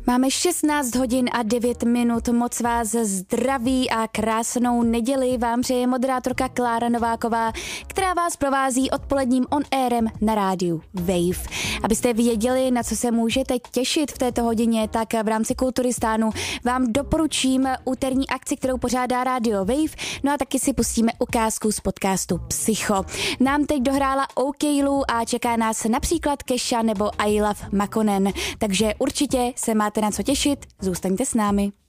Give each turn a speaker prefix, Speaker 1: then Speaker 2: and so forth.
Speaker 1: Máme 16 hodin a 9 minut, moc vás zdraví a krásnou neděli vám přeje moderátorka Klára Nováková, která vás provází odpoledním on-airem na rádiu Wave. Abyste věděli, na co se můžete těšit v této hodině, tak v rámci Kulturistánu vám doporučím úterní akci, kterou pořádá rádio Wave, no a taky si pustíme ukázku z podcastu Psycho. Nám teď dohrála OK Lu a čeká nás například Kesha nebo I Love Makonnen, takže určitě se máte na co těšit, zůstaňte s námi.